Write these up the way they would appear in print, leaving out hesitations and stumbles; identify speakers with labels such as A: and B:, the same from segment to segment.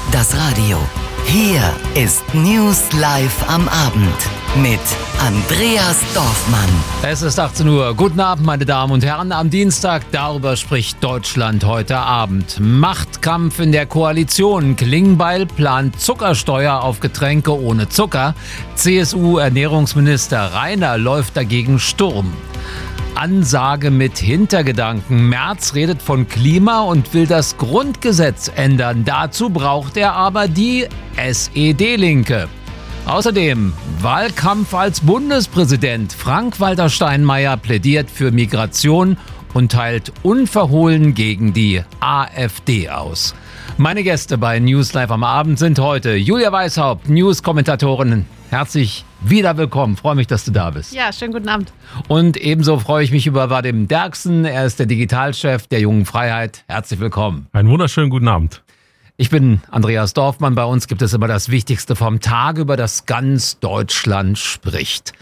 A: das Radio. Hier ist News Live am Abend mit Andreas Dorfmann.
B: Es ist 18 Uhr. Guten Abend, meine Damen und Herren. Am Dienstag, darüber spricht Deutschland heute Abend. Machtkampf in der Koalition. Klingbeil plant Zuckersteuer auf Getränke ohne Zucker. CSU-Ernährungsminister Rainer läuft dagegen Sturm. Ansage mit Hintergedanken. Merz redet von Klima und will das Grundgesetz ändern. Dazu braucht er aber die SED-Linke. Außerdem Wahlkampf als Bundespräsident. Frank-Walter Steinmeier plädiert für Migration und teilt unverhohlen gegen die AfD aus. Meine Gäste bei News Live am Abend sind heute Julia Weishaupt, News-Kommentatorin. Herzlich wieder willkommen. Freue mich, dass du da bist.
C: Ja, schönen guten Abend.
B: Und ebenso freue ich mich über Vadim Derksen. Er ist der Digitalchef der Jungen Freiheit. Herzlich willkommen.
D: Einen wunderschönen guten Abend.
B: Ich bin Andreas Dorfmann. Bei uns gibt es immer das Wichtigste vom Tag, über das ganz Deutschland spricht.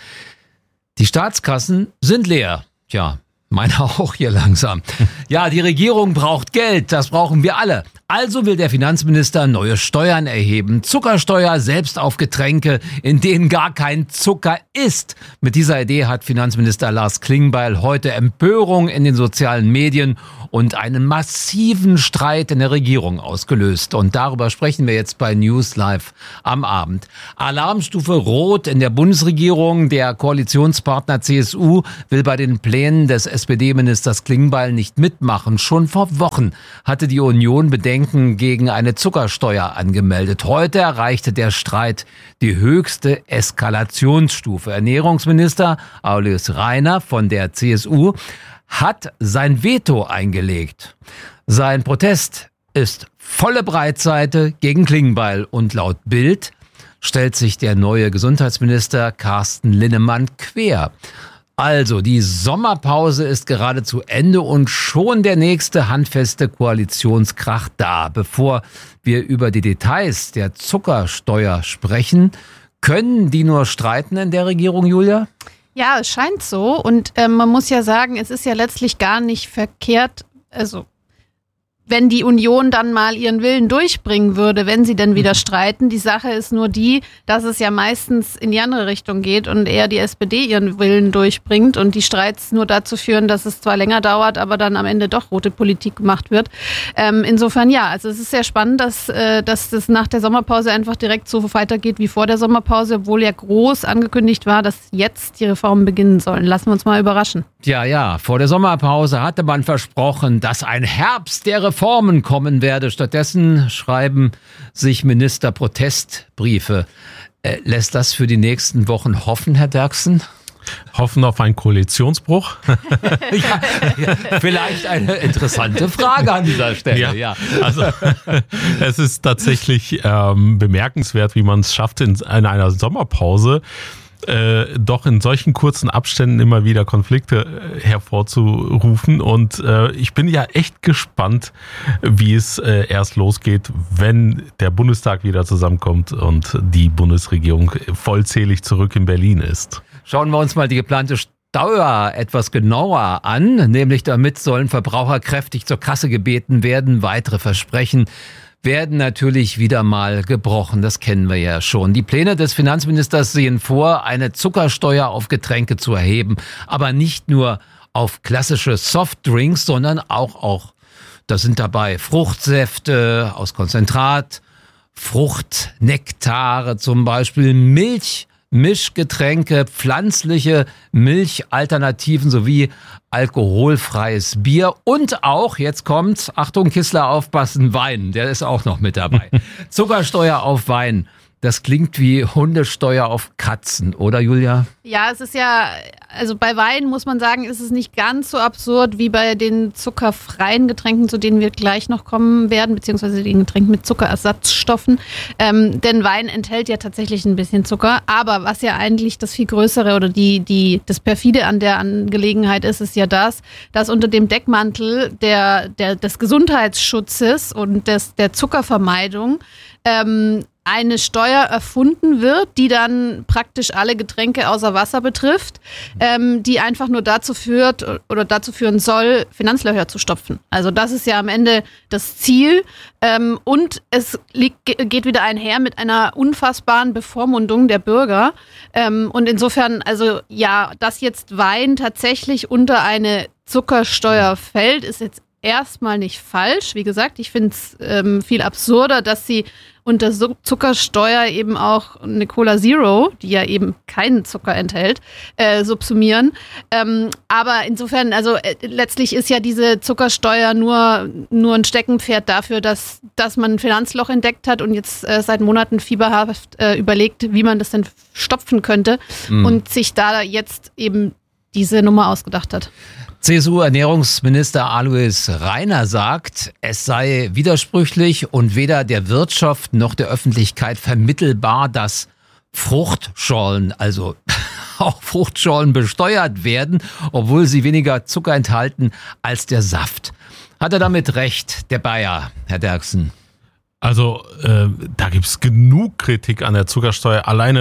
B: Die Staatskassen sind leer. Tja, meine auch hier langsam. Ja, die Regierung braucht Geld. Das brauchen wir alle. Also will der Finanzminister neue Steuern erheben. Zuckersteuer selbst auf Getränke, in denen gar kein Zucker ist. Mit dieser Idee hat Finanzminister Lars Klingbeil heute Empörung in den sozialen Medien und einen massiven Streit in der Regierung ausgelöst. Und darüber sprechen wir jetzt bei News Live am Abend. Alarmstufe Rot in der Bundesregierung. Der Koalitionspartner CSU will bei den Plänen des SPD-Ministers Klingbeil nicht mitmachen. Schon vor Wochen hatte die Union Bedenken gegen eine Zuckersteuer angemeldet. Heute erreichte der Streit die höchste Eskalationsstufe. Ernährungsminister Alois Rainer von der CSU hat sein Veto eingelegt. Sein Protest ist volle Breitseite gegen Klingbeil und laut Bild stellt sich der neue Gesundheitsminister Carsten Linnemann quer. Also, die Sommerpause ist gerade zu Ende und schon der nächste handfeste Koalitionskrach da. Bevor wir über die Details der Zuckersteuer sprechen, können die nur streiten in der Regierung, Julia?
C: Ja, es scheint so. Und man muss ja sagen, es ist ja letztlich gar nicht verkehrt, also wenn die Union dann mal ihren Willen durchbringen würde, wenn sie denn wieder streiten. Die Sache ist nur die, dass es ja meistens in die andere Richtung geht und eher die SPD ihren Willen durchbringt und die Streits nur dazu führen, dass es zwar länger dauert, aber dann am Ende doch rote Politik gemacht wird. Insofern ja, also es ist sehr spannend, dass das nach der Sommerpause einfach direkt so weitergeht wie vor der Sommerpause, obwohl ja groß angekündigt war, dass jetzt die Reformen beginnen sollen. Lassen wir uns mal überraschen.
B: Ja, vor der Sommerpause hatte man versprochen, dass ein Herbst der Reformen kommen werde. Stattdessen schreiben sich Minister Protestbriefe. Lässt das für die nächsten Wochen hoffen, Herr Derksen?
D: Hoffen auf einen Koalitionsbruch?
B: Ja, vielleicht eine interessante Frage an dieser Stelle. Ja.
D: Also es ist tatsächlich bemerkenswert, wie man es schafft, in einer Sommerpause doch in solchen kurzen Abständen immer wieder Konflikte hervorzurufen. Und ich bin ja echt gespannt, wie es erst losgeht, wenn der Bundestag wieder zusammenkommt und die Bundesregierung vollzählig zurück in Berlin ist.
B: Schauen wir uns mal die geplante Steuer etwas genauer an. Nämlich damit sollen Verbraucher kräftig zur Kasse gebeten werden. Weitere Versprechen werden natürlich wieder mal gebrochen. Das kennen wir ja schon. Die Pläne des Finanzministers sehen vor, eine Zuckersteuer auf Getränke zu erheben. Aber nicht nur auf klassische Softdrinks, sondern auch da sind dabei Fruchtsäfte aus Konzentrat, Fruchtnektare zum Beispiel, Mischgetränke, pflanzliche Milchalternativen sowie alkoholfreies Bier und auch, jetzt kommt's, Achtung Kissler, aufpassen, Wein, der ist auch noch mit dabei. Zuckersteuer auf Wein. Das klingt wie Hundesteuer auf Katzen, oder Julia?
C: Ja, es ist ja, also bei Wein muss man sagen, ist es nicht ganz so absurd wie bei den zuckerfreien Getränken, zu denen wir gleich noch kommen werden, beziehungsweise den Getränken mit Zuckerersatzstoffen. Denn Wein enthält ja tatsächlich ein bisschen Zucker. Aber was ja eigentlich das viel Größere oder das Perfide an der Angelegenheit ist, ist ja dass unter dem Deckmantel des Gesundheitsschutzes und der Zuckervermeidung eine Steuer erfunden wird, die dann praktisch alle Getränke außer Wasser betrifft, die einfach nur dazu führen soll, Finanzlöcher zu stopfen. Also das ist ja am Ende das Ziel. Und es geht wieder einher mit einer unfassbaren Bevormundung der Bürger. Und insofern, also ja, dass jetzt Wein tatsächlich unter eine Zuckersteuer fällt, ist jetzt erstmal nicht falsch. Wie gesagt, ich finde es viel absurder, dass sie unter Zuckersteuer eben auch eine Cola Zero, die ja eben keinen Zucker enthält, subsumieren. Aber insofern, also letztlich ist ja diese Zuckersteuer nur ein Steckenpferd dafür, dass man ein Finanzloch entdeckt hat und jetzt seit Monaten fieberhaft überlegt, wie man das denn stopfen könnte und sich da jetzt eben diese Nummer ausgedacht hat.
B: CSU-Ernährungsminister Alois Rainer sagt, es sei widersprüchlich und weder der Wirtschaft noch der Öffentlichkeit vermittelbar, dass Fruchtschorlen, also auch Fruchtschorlen besteuert werden, obwohl sie weniger Zucker enthalten als der Saft. Hat er damit recht, der Bayer, Herr Derksen?
D: Also da gibt's genug Kritik an der Zuckersteuer. Alleine,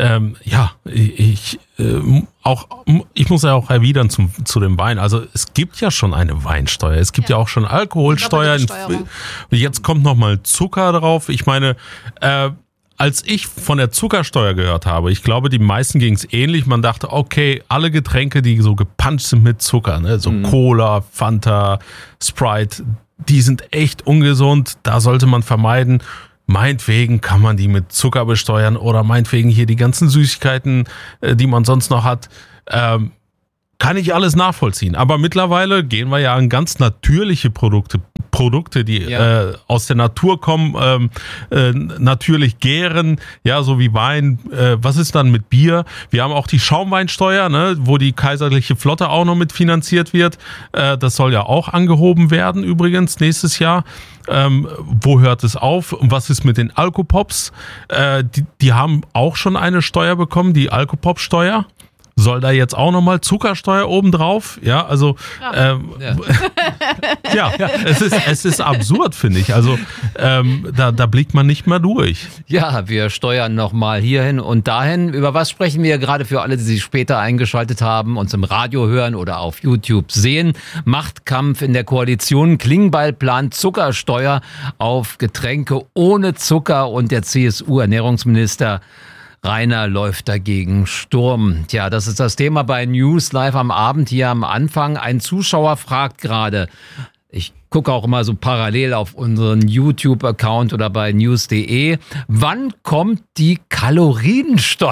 D: ich muss ja auch erwidern zu dem Wein. Also es gibt ja schon eine Weinsteuer. Es gibt ja auch schon Alkoholsteuer. Jetzt kommt nochmal Zucker drauf. Ich meine, als ich von der Zuckersteuer gehört habe, ich glaube, die meisten ging es ähnlich. Man dachte, okay, alle Getränke, die so gepanscht sind mit Zucker, ne, so Cola, Fanta, Sprite, die sind echt ungesund, da sollte man vermeiden. Meinetwegen kann man die mit Zucker besteuern oder meinetwegen hier die ganzen Süßigkeiten, die man sonst noch hat. Kann ich alles nachvollziehen. Aber mittlerweile gehen wir ja an ganz natürliche Produkte, die aus der Natur kommen, natürlich gären, ja, so wie Wein. Was ist dann mit Bier? Wir haben auch die Schaumweinsteuer, ne, wo die kaiserliche Flotte auch noch mitfinanziert wird. Das soll ja auch angehoben werden übrigens nächstes Jahr. Wo hört es auf? Und was ist mit den Alkopops? Die haben auch schon eine Steuer bekommen, die Alkopop-Steuer. Soll da jetzt auch nochmal Zuckersteuer obendrauf? Ja, also es ist absurd, finde ich. Also da blickt man nicht mehr durch.
B: Ja, wir steuern nochmal hierhin und dahin. Über was sprechen wir gerade für alle, die sich später eingeschaltet haben, uns im Radio hören oder auf YouTube sehen? Machtkampf in der Koalition, Klingbeil-Plan, Zuckersteuer auf Getränke ohne Zucker und der CSU-Ernährungsminister Rainer läuft dagegen Sturm. Tja, das ist das Thema bei News Live am Abend hier am Anfang. Ein Zuschauer fragt gerade, ich gucke auch immer so parallel auf unseren YouTube-Account oder bei news.de, wann kommt die Kaloriensteuer?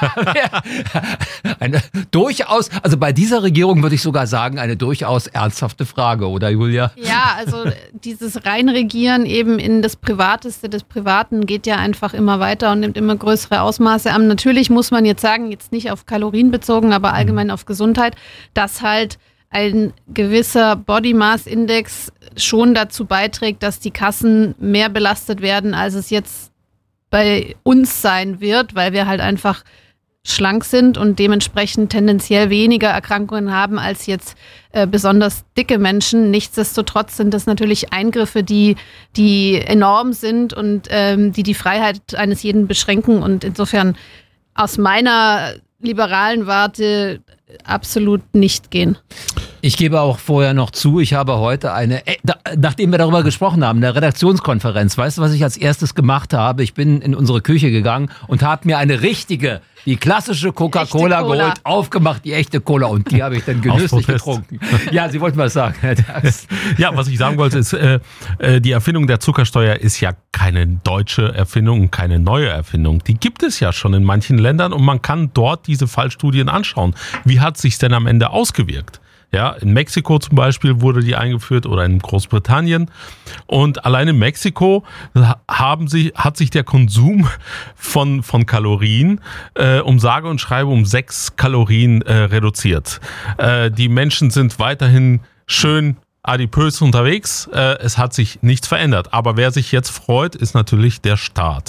B: Eine durchaus, also bei dieser Regierung würde ich sogar sagen, eine durchaus ernsthafte Frage, oder Julia?
C: Ja, also dieses Reinregieren eben in das Privateste des Privaten geht ja einfach immer weiter und nimmt immer größere Ausmaße an. Natürlich muss man jetzt sagen, jetzt nicht auf Kalorien bezogen, aber allgemein auf Gesundheit, dass halt ein gewisser Body Mass Index schon dazu beiträgt, dass die Kassen mehr belastet werden, als es jetzt bei uns sein wird, weil wir halt einfach schlank sind und dementsprechend tendenziell weniger Erkrankungen haben als jetzt besonders dicke Menschen. Nichtsdestotrotz sind das natürlich Eingriffe, die enorm sind und die Freiheit eines jeden beschränken und insofern aus meiner liberalen Warte absolut nicht gehen.
B: Ich gebe auch vorher noch zu, ich habe heute nachdem wir darüber gesprochen haben, eine Redaktionskonferenz, weißt du, was ich als erstes gemacht habe? Ich bin in unsere Küche gegangen und habe mir die klassische Coca-Cola geholt, aufgemacht, die echte Cola, und die habe ich dann genüsslich getrunken. Ja, Sie wollten was sagen, Herr Derksen.
D: Ja, was ich sagen wollte ist, die Erfindung der Zuckersteuer ist ja keine deutsche Erfindung, keine neue Erfindung. Die gibt es ja schon in manchen Ländern und man kann dort diese Fallstudien anschauen. Wie hat sich's denn am Ende ausgewirkt? Ja, in Mexiko zum Beispiel wurde die eingeführt oder in Großbritannien. Und allein in Mexiko hat sich der Konsum von Kalorien um sage und schreibe um 6 Kalorien reduziert. Die Menschen sind weiterhin schön adipös unterwegs. Es hat sich nichts verändert. Aber wer sich jetzt freut, ist natürlich der Staat.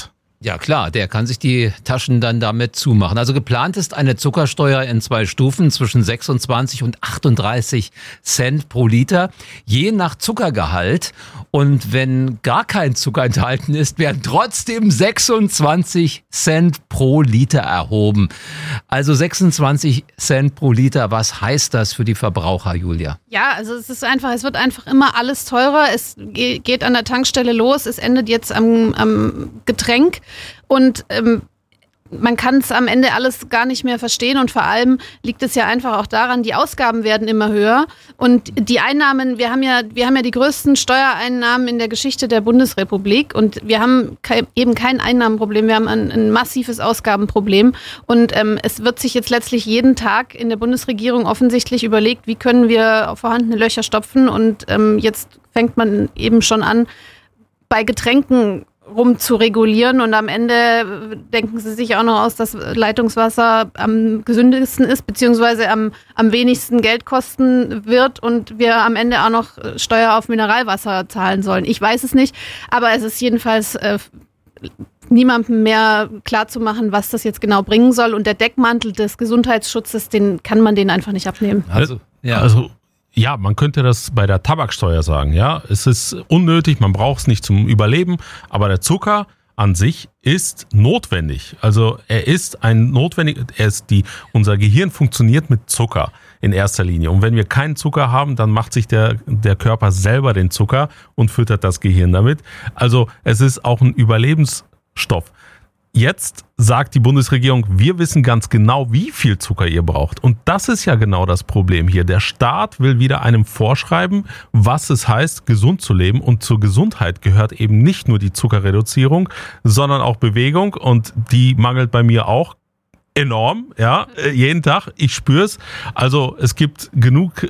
B: Ja klar, der kann sich die Taschen dann damit zumachen. Also geplant ist eine Zuckersteuer in 2 Stufen zwischen 26 und 38 Cent pro Liter, je nach Zuckergehalt. Und wenn gar kein Zucker enthalten ist, werden trotzdem 26 Cent pro Liter erhoben. Also 26 Cent pro Liter, was heißt das für die Verbraucher, Julia?
C: Ja, also es wird einfach immer alles teurer. Es geht an der Tankstelle los, es endet jetzt am Getränk. Und man kann es am Ende alles gar nicht mehr verstehen und vor allem liegt es ja einfach auch daran, die Ausgaben werden immer höher und die Einnahmen, wir haben ja die größten Steuereinnahmen in der Geschichte der Bundesrepublik und wir haben eben kein Einnahmenproblem, wir haben ein massives Ausgabenproblem und es wird sich jetzt letztlich jeden Tag in der Bundesregierung offensichtlich überlegt, wie können wir vorhandene Löcher stopfen und jetzt fängt man eben schon an, bei Getränken rum zu regulieren und am Ende denken sie sich auch noch aus, dass Leitungswasser am gesündesten ist, beziehungsweise am wenigsten Geld kosten wird und wir am Ende auch noch Steuer auf Mineralwasser zahlen sollen. Ich weiß es nicht, aber es ist jedenfalls niemandem mehr klar zu machen, was das jetzt genau bringen soll und der Deckmantel des Gesundheitsschutzes, den kann man denen einfach nicht abnehmen.
D: Ja, man könnte das bei der Tabaksteuer sagen, ja. Es ist unnötig, man braucht es nicht zum Überleben, aber der Zucker an sich ist notwendig. Also unser Gehirn funktioniert mit Zucker in erster Linie. Und wenn wir keinen Zucker haben, dann macht sich der Körper selber den Zucker und füttert das Gehirn damit. Also es ist auch ein Überlebensstoff. Jetzt sagt die Bundesregierung, wir wissen ganz genau, wie viel Zucker ihr braucht. Und das ist ja genau das Problem hier. Der Staat will wieder einem vorschreiben, was es heißt, gesund zu leben. Und zur Gesundheit gehört eben nicht nur die Zuckerreduzierung, sondern auch Bewegung. Und die mangelt bei mir auch enorm, ja, jeden Tag. Ich spür's. Also es gibt genug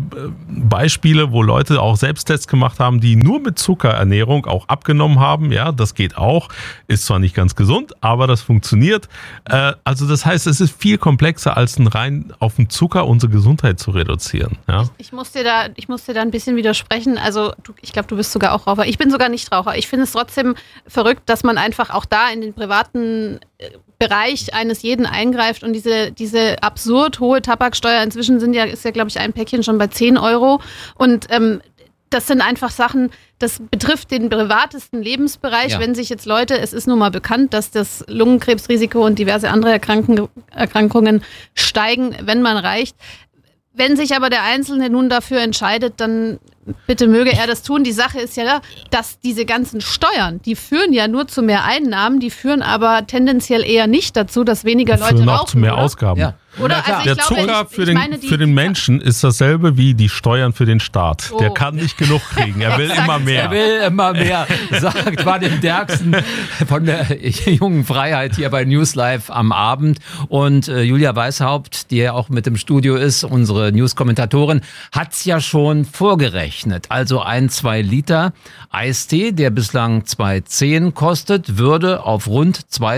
D: Beispiele, wo Leute auch Selbsttests gemacht haben, die nur mit Zuckerernährung auch abgenommen haben. Ja, das geht auch. Ist zwar nicht ganz gesund, aber das funktioniert. Also das heißt, es ist viel komplexer, als rein auf den Zucker unsere Gesundheit zu reduzieren. Ja?
C: Ich muss dir da ein bisschen widersprechen. Also ich glaube, du bist sogar auch Raucher. Ich bin sogar nicht Raucher. Ich finde es trotzdem verrückt, dass man einfach auch da in den privaten Bereich eines jeden eingreift und diese absurd hohe Tabaksteuer, inzwischen ist ja, glaube ich, ein Päckchen schon bei 10 Euro und das sind einfach Sachen, das betrifft den privatesten Lebensbereich, wenn sich jetzt Leute, es ist nun mal bekannt, dass das Lungenkrebsrisiko und diverse andere Erkrankungen steigen, wenn man raucht. Wenn sich aber der Einzelne nun dafür entscheidet, dann bitte möge er das tun. Die Sache ist ja, dass diese ganzen Steuern, die führen ja nur zu mehr Einnahmen, die führen aber tendenziell eher nicht dazu, dass weniger Leute rauchen.
D: Auch zu mehr Ausgaben. Ja.
C: Oder? Also
D: der Zucker für den Menschen ist dasselbe wie die Steuern für den Staat. Oh. Der kann nicht genug kriegen. Er will immer mehr.
B: Er will immer mehr, sagt Vadim Derksen von der Jungen Freiheit hier bei News Live am Abend. Und Julia Weishaupt, die ja auch mit im Studio ist, unsere News-Kommentatorin, hat's ja schon vorgerechnet. Also 2 Liter Eistee, der bislang 2,10 kostet, würde auf rund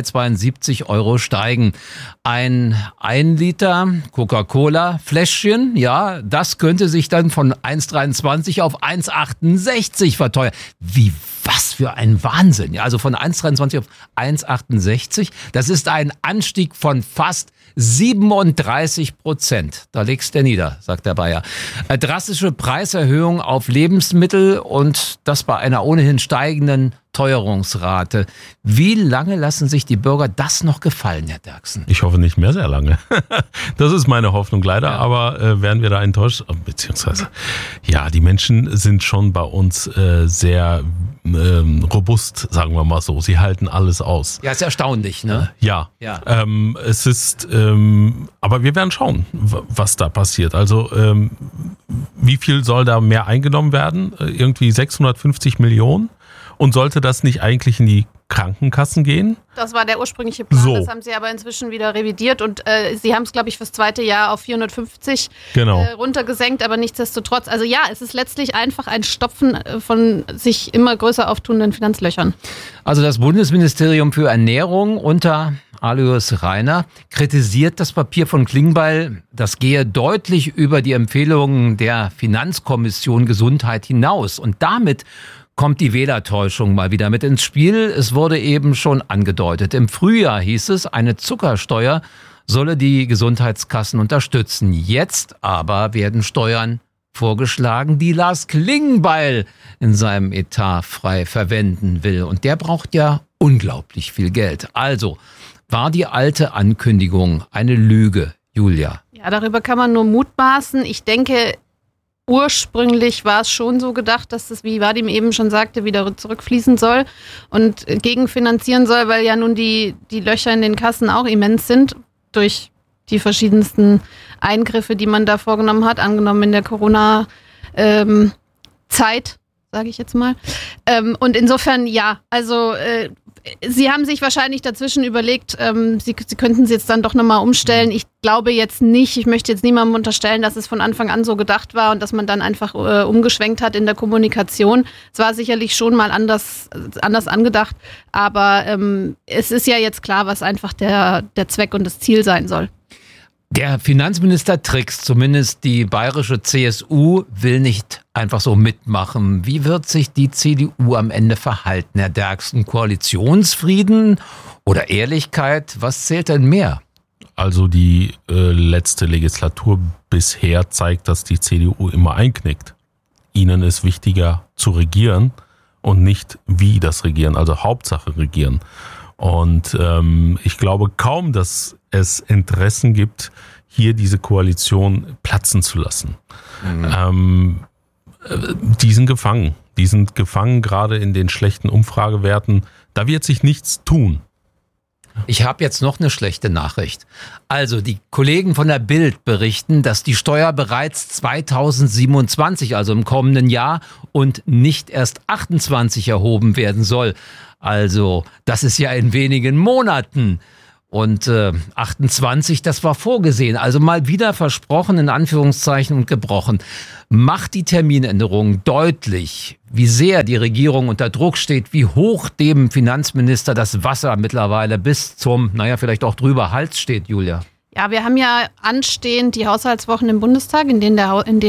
B: 2,72 Euro steigen. Ein Liter Coca-Cola Fläschchen, ja, das könnte sich dann von 1,23 auf 1,68 verteuern. Was für ein Wahnsinn. Ja, also von 1,23 auf 1,68. Das ist ein Anstieg von fast 37%. Da legst du nieder, sagt der Bayer. Drastische Preiserhöhung auf Lebensmittel und das bei einer ohnehin steigenden Teuerungsrate. Wie lange lassen sich die Bürger das noch gefallen, Herr Derksen?
D: Ich hoffe nicht mehr sehr lange. Das ist meine Hoffnung leider, aber werden wir da enttäuscht? Beziehungsweise, ja, die Menschen sind schon bei uns sehr robust, sagen wir mal so. Sie halten alles aus.
B: Ja, ist erstaunlich, ne?
D: Ja. Es ist, aber wir werden schauen, was da passiert. Also, wie viel soll da mehr eingenommen werden? Irgendwie 650 Millionen? Und sollte das nicht eigentlich in die Krankenkassen gehen?
C: Das war der ursprüngliche Plan, Das haben sie aber inzwischen wieder revidiert und sie haben es, glaube ich, fürs zweite Jahr auf 450 runtergesenkt, aber nichtsdestotrotz, also ja, es ist letztlich einfach ein Stopfen von sich immer größer auftunenden Finanzlöchern.
B: Also das Bundesministerium für Ernährung unter Alois Rainer kritisiert das Papier von Klingbeil, das gehe deutlich über die Empfehlungen der Finanzkommission Gesundheit hinaus und damit kommt die Wählertäuschung mal wieder mit ins Spiel. Es wurde eben schon angedeutet. Im Frühjahr hieß es, eine Zuckersteuer solle die Gesundheitskassen unterstützen. Jetzt aber werden Steuern vorgeschlagen, die Lars Klingbeil in seinem Etat frei verwenden will. Und der braucht ja unglaublich viel Geld. Also, war die alte Ankündigung eine Lüge, Julia?
C: Ja, darüber kann man nur mutmaßen. Ich denke, ursprünglich war es schon so gedacht, dass das, wie Vadim eben schon sagte, wieder zurückfließen soll und gegenfinanzieren soll, weil ja nun die Löcher in den Kassen auch immens sind durch die verschiedensten Eingriffe, die man da vorgenommen hat, angenommen in der Corona-Zeit, sage ich jetzt mal. Und insofern, ja, also Sie haben sich wahrscheinlich dazwischen überlegt, Sie könnten es jetzt dann doch nochmal umstellen. Ich glaube jetzt nicht, ich möchte jetzt niemandem unterstellen, dass es von Anfang an so gedacht war und dass man dann einfach umgeschwenkt hat in der Kommunikation. Es war sicherlich schon mal anders angedacht, aber es ist ja jetzt klar, was einfach der Zweck und das Ziel sein soll.
B: Der Finanzminister trickst, zumindest die bayerische CSU will nicht einfach so mitmachen. Wie wird sich die CDU am Ende verhalten, Herr Derksen? Koalitionsfrieden oder Ehrlichkeit? Was zählt denn mehr?
D: Also die letzte Legislatur bisher zeigt, dass die CDU immer einknickt. Ihnen ist wichtiger zu regieren und nicht wie das Regieren, also Hauptsache regieren. Und ich glaube kaum, dass es Interessen gibt, hier diese Koalition platzen zu lassen. Die sind gefangen. Die sind gefangen gerade in den schlechten Umfragewerten. Da wird sich nichts tun.
B: Ich habe jetzt noch eine schlechte Nachricht. Also die Kollegen von der Bild berichten, dass die Steuer bereits 2027, also im kommenden Jahr, und nicht erst 28 erhoben werden soll. Also das ist ja in wenigen Monaten. Und 28, das war vorgesehen. Also mal wieder versprochen, in Anführungszeichen, und gebrochen. Macht die Terminänderung deutlich, wie sehr die Regierung unter Druck steht, wie hoch dem Finanzminister das Wasser mittlerweile bis zum, vielleicht auch drüber Hals steht, Julia.
C: Ja, wir haben ja anstehend die Haushaltswochen im Bundestag, in denen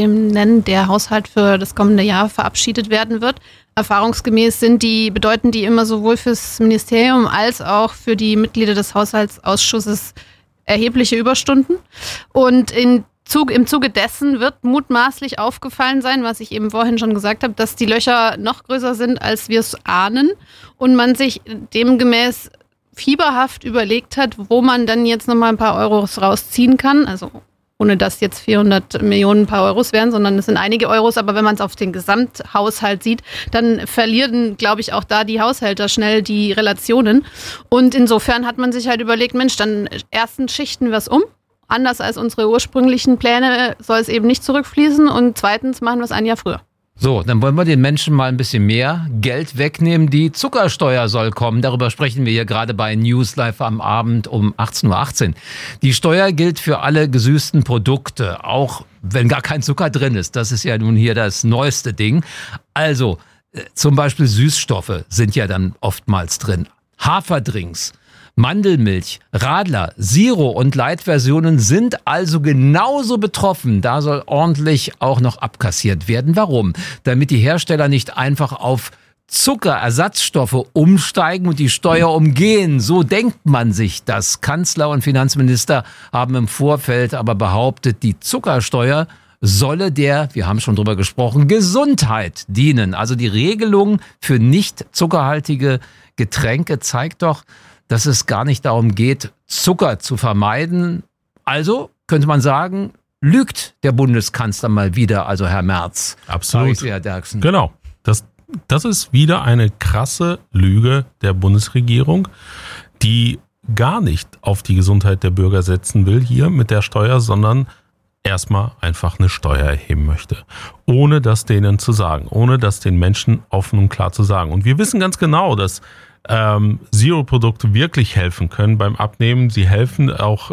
C: der Haushalt für das kommende Jahr verabschiedet werden wird. Erfahrungsgemäß bedeuten die immer sowohl fürs Ministerium als auch für die Mitglieder des Haushaltsausschusses erhebliche Überstunden. Und im Zuge dessen wird mutmaßlich aufgefallen sein, was ich eben vorhin schon gesagt habe, dass die Löcher noch größer sind, als wir es ahnen. Und man sich demgemäß fieberhaft überlegt hat, wo man dann jetzt nochmal ein paar Euros rausziehen kann. Also ohne dass jetzt 400 Millionen ein paar Euros wären, sondern es sind einige Euros. Aber wenn man es auf den Gesamthaushalt sieht, dann verlieren, glaube ich, auch da die Haushälter schnell die Relationen. Und insofern hat man sich halt überlegt, Mensch, dann erstens schichten wir es um. Anders als unsere ursprünglichen Pläne soll es eben nicht zurückfließen. Und zweitens machen wir es ein Jahr früher.
B: So, dann wollen wir den Menschen mal ein bisschen mehr Geld wegnehmen. Die Zuckersteuer soll kommen. Darüber sprechen wir hier gerade bei News Live am Abend um 18:18 Uhr. Die Steuer gilt für alle gesüßten Produkte, auch wenn gar kein Zucker drin ist. Das ist ja nun hier das neueste Ding. Also, zum Beispiel Süßstoffe sind ja dann oftmals drin. Haferdrinks, Mandelmilch, Radler, Zero und Light-Versionen sind also genauso betroffen. Da soll ordentlich auch noch abkassiert werden. Warum? Damit die Hersteller nicht einfach auf Zuckerersatzstoffe umsteigen und die Steuer umgehen. So denkt man sich das. Kanzler und Finanzminister haben im Vorfeld aber behauptet, die Zuckersteuer solle wir haben schon drüber gesprochen, Gesundheit dienen. Also die Regelung für nicht zuckerhaltige Getränke zeigt doch, dass es gar nicht darum geht, Zucker zu vermeiden. Also könnte man sagen, lügt der Bundeskanzler mal wieder, also Herr Merz.
D: Absolut.
B: Herr Derksen.
D: Genau. Das ist wieder eine krasse Lüge der Bundesregierung, die gar nicht auf die Gesundheit der Bürger setzen will hier mit der Steuer, sondern erstmal einfach eine Steuer erheben möchte. Ohne das denen zu sagen, ohne das den Menschen offen und klar zu sagen. Und wir wissen ganz genau, dass Zero-Produkte wirklich helfen können beim Abnehmen. Sie helfen auch,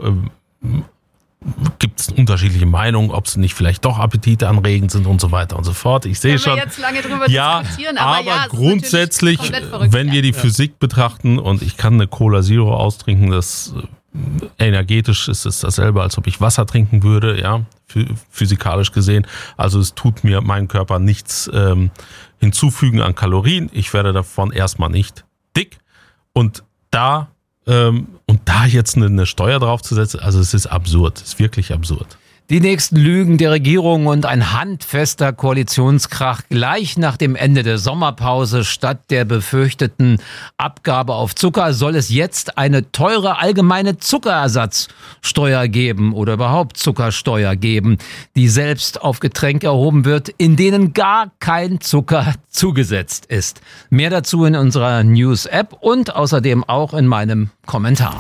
D: gibt es unterschiedliche Meinungen, ob sie nicht vielleicht doch appetitanregend sind und so weiter und so fort. Ich sehe schon.
C: Wir jetzt lange drüber diskutieren,
D: aber grundsätzlich, wenn wir die Physik betrachten und ich kann eine Cola Zero austrinken, das energetisch ist es dasselbe, als ob ich Wasser trinken würde, ja, physikalisch gesehen. Also es tut mir meinem Körper nichts hinzufügen an Kalorien. Ich werde davon erstmal nicht dick. Und da jetzt eine Steuer draufzusetzen, also es ist absurd, es ist wirklich absurd.
B: Die nächsten Lügen der Regierung und ein handfester Koalitionskrach gleich nach dem Ende der Sommerpause. Statt der befürchteten Abgabe auf Zucker soll es jetzt eine teure allgemeine Zuckerersatzsteuer geben oder überhaupt Zuckersteuer geben, die selbst auf Getränke erhoben wird, in denen gar kein Zucker zugesetzt ist. Mehr dazu in unserer News-App und außerdem auch in meinem Kommentar.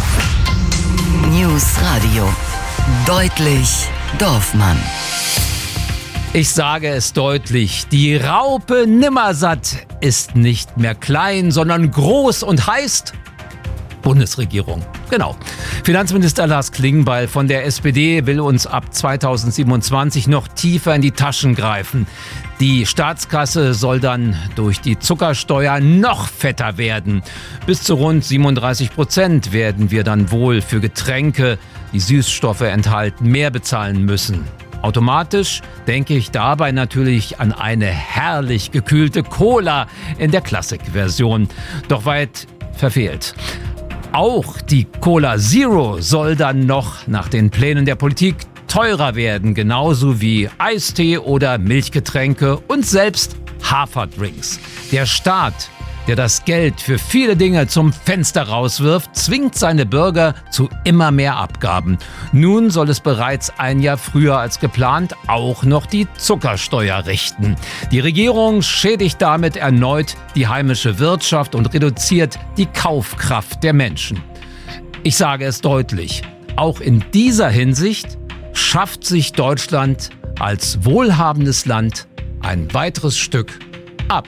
A: News Radio. Deutlich Dorfmann.
B: Ich sage es deutlich, die Raupe Nimmersatt ist nicht mehr klein, sondern groß und heißt Bundesregierung. Genau. Finanzminister Lars Klingbeil von der SPD will uns ab 2027 noch tiefer in die Taschen greifen. Die Staatskasse soll dann durch die Zuckersteuer noch fetter werden. Bis zu rund 37% werden wir dann wohl für Getränke, die Süßstoffe enthalten, mehr bezahlen müssen. Automatisch denke ich dabei natürlich an eine herrlich gekühlte Cola in der Classic-Version. Doch weit verfehlt. Auch die Cola Zero soll dann noch nach den Plänen der Politik teurer werden, genauso wie Eistee oder Milchgetränke und selbst Haferdrinks. Der Staat, der das Geld für viele Dinge zum Fenster rauswirft, zwingt seine Bürger zu immer mehr Abgaben. Nun soll es bereits ein Jahr früher als geplant auch noch die Zuckersteuer richten. Die Regierung schädigt damit erneut die heimische Wirtschaft und reduziert die Kaufkraft der Menschen. Ich sage es deutlich, auch in dieser Hinsicht schafft sich Deutschland als wohlhabendes Land ein weiteres Stück ab.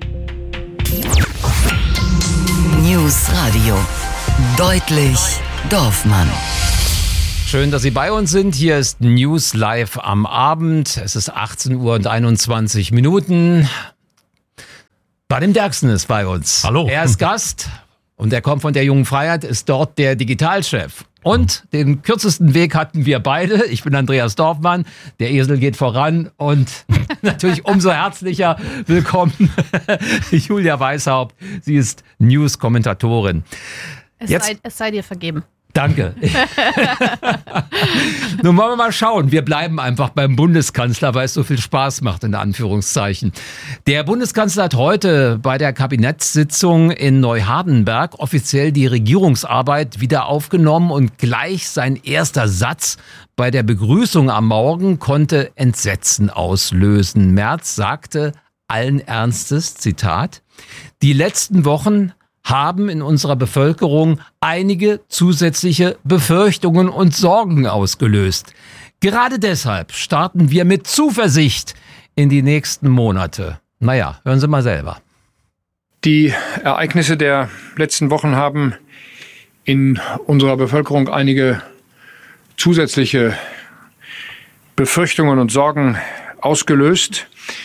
A: News Radio. Deutlich Dorfmann.
B: Schön, dass Sie bei uns sind. Hier ist News Live am Abend. Es ist 18 Uhr und 21 Minuten. Vadim Derksen ist bei uns.
D: Hallo.
B: Er ist Gast und er kommt von der Jungen Freiheit, ist dort der Digitalchef. Und den kürzesten Weg hatten wir beide. Ich bin Andreas Dorfmann, der Esel geht voran und natürlich umso herzlicher willkommen Julia Weishaupt. Sie ist News-Kommentatorin.
C: Es sei dir vergeben.
B: Danke. Nun wollen wir mal schauen. Wir bleiben einfach beim Bundeskanzler, weil es so viel Spaß macht, in Anführungszeichen. Der Bundeskanzler hat heute bei der Kabinettssitzung in Neuhardenberg offiziell die Regierungsarbeit wieder aufgenommen und gleich sein erster Satz bei der Begrüßung am Morgen konnte Entsetzen auslösen. Merz sagte allen Ernstes, Zitat, die letzten Wochen haben in unserer Bevölkerung einige zusätzliche Befürchtungen und Sorgen ausgelöst. Gerade deshalb starten wir mit Zuversicht in die nächsten Monate. Naja, hören Sie mal selber.
E: Die Ereignisse der letzten Wochen haben in unserer Bevölkerung einige zusätzliche Befürchtungen und Sorgen ausgelöst.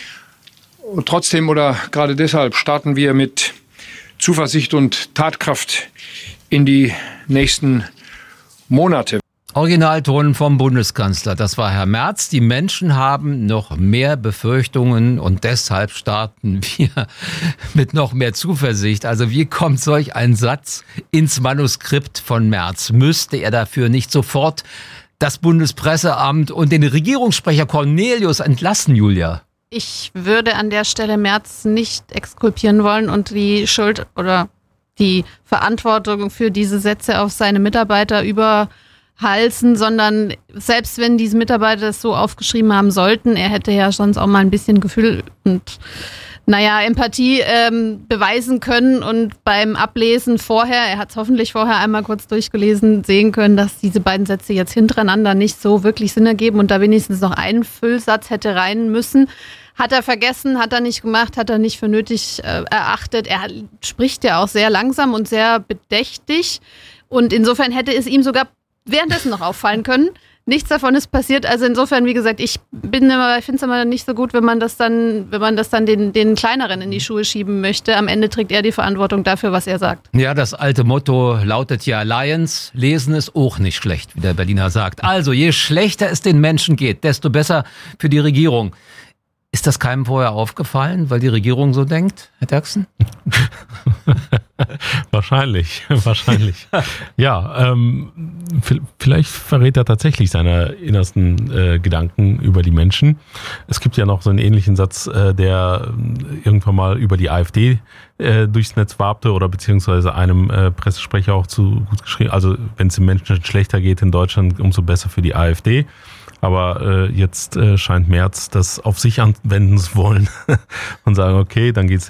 E: Und trotzdem oder gerade deshalb starten wir mit Zuversicht und Tatkraft in die nächsten Monate.
B: Originalton vom Bundeskanzler, das war Herr Merz. Die Menschen haben noch mehr Befürchtungen und deshalb starten wir mit noch mehr Zuversicht. Also wie kommt solch ein Satz ins Manuskript von Merz? Müsste er dafür nicht sofort das Bundespresseamt und den Regierungssprecher Cornelius entlassen, Julia?
C: Ich würde an der Stelle Merz nicht exkulpieren wollen und die Schuld oder die Verantwortung für diese Sätze auf seine Mitarbeiter überhalsen, sondern selbst wenn diese Mitarbeiter es so aufgeschrieben haben sollten, er hätte ja sonst auch mal ein bisschen Gefühl und Empathie beweisen können und beim Ablesen vorher, er hat es hoffentlich vorher einmal kurz durchgelesen, sehen können, dass diese beiden Sätze jetzt hintereinander nicht so wirklich Sinn ergeben und da wenigstens noch ein Füllsatz hätte rein müssen. Hat er vergessen, hat er nicht gemacht, hat er nicht für nötig erachtet. Er spricht ja auch sehr langsam und sehr bedächtig und insofern hätte es ihm sogar währenddessen noch auffallen können. Nichts davon ist passiert. Also insofern, wie gesagt, ich finde es immer nicht so gut, wenn man das dann den Kleineren in die Schuhe schieben möchte. Am Ende trägt er die Verantwortung dafür, was er sagt.
B: Ja, das alte Motto lautet ja Lions, lesen ist auch nicht schlecht, wie der Berliner sagt. Also, je schlechter es den Menschen geht, desto besser für die Regierung. Ist das keinem vorher aufgefallen, weil die Regierung so denkt, Herr Derksen?
D: Wahrscheinlich. Ja, vielleicht verrät er tatsächlich seine innersten Gedanken über die Menschen. Es gibt ja noch so einen ähnlichen Satz, der irgendwann mal über die AfD durchs Netz wabte oder beziehungsweise einem Pressesprecher auch zu gut geschrieben. Also wenn es den Menschen schlechter geht in Deutschland, umso besser für die AfD. Aber jetzt scheint Merz das auf sich anwenden zu wollen und sagen, okay, dann geht's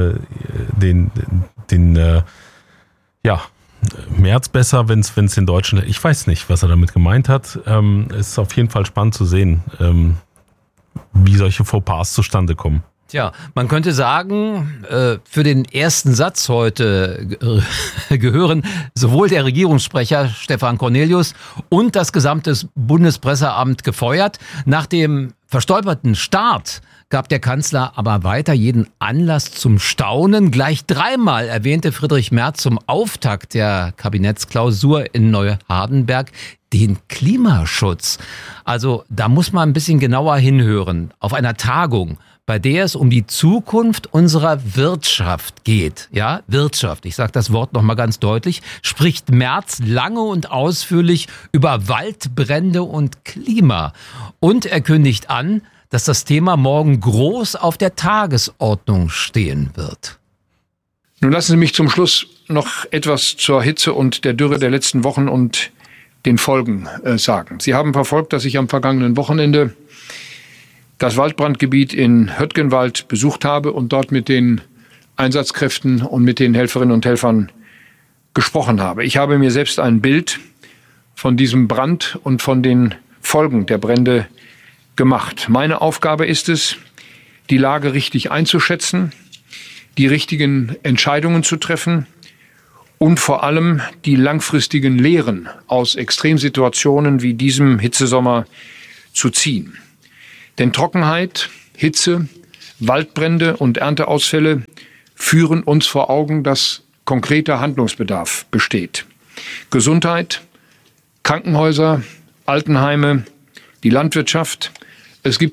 D: ja Merz besser, wenn es in Deutschland. Ich weiß nicht, was er damit gemeint hat. Es ist auf jeden Fall spannend zu sehen, wie solche Fauxpas zustande kommen.
B: Tja, man könnte sagen, für den ersten Satz heute gehören sowohl der Regierungssprecher Stefan Cornelius und das gesamte Bundespresseamt gefeuert. Nach dem verstolperten Start gab der Kanzler aber weiter jeden Anlass zum Staunen. Gleich 3-mal erwähnte Friedrich Merz zum Auftakt der Kabinettsklausur in Neuhardenberg den Klimaschutz. Also da muss man ein bisschen genauer hinhören. Auf einer Tagung, bei der es um die Zukunft unserer Wirtschaft geht. Ja, Wirtschaft, ich sage das Wort nochmal ganz deutlich, spricht Merz lange und ausführlich über Waldbrände und Klima. Und er kündigt an, dass das Thema morgen groß auf der Tagesordnung stehen wird.
E: Nun lassen Sie mich zum Schluss noch etwas zur Hitze und der Dürre der letzten Wochen und den Folgen sagen. Sie haben verfolgt, dass ich am vergangenen Wochenende das Waldbrandgebiet in Höttgenwald besucht habe und dort mit den Einsatzkräften und mit den Helferinnen und Helfern gesprochen habe. Ich habe mir selbst ein Bild von diesem Brand und von den Folgen der Brände gemacht. Meine Aufgabe ist es, die Lage richtig einzuschätzen, die richtigen Entscheidungen zu treffen und vor allem die langfristigen Lehren aus Extremsituationen wie diesem Hitzesommer zu ziehen. Denn Trockenheit, Hitze, Waldbrände und Ernteausfälle führen uns vor Augen, dass konkreter Handlungsbedarf besteht. Gesundheit, Krankenhäuser, Altenheime, die Landwirtschaft. Es gibt